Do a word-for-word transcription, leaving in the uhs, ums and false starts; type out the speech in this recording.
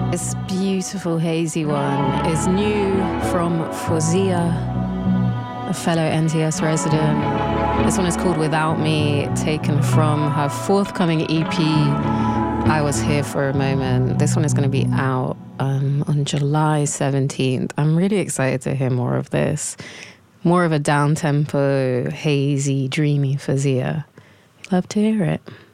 This beautiful hazy one is new from Fauziya, a fellow N T S resident. This one is called Without Me, taken from her forthcoming E P, I Was Here for a Moment. This one is going to be out um, on July seventeenth. I'm really excited to hear more of this. More of a down-tempo, hazy, dreamy Fauziya. Love to hear it.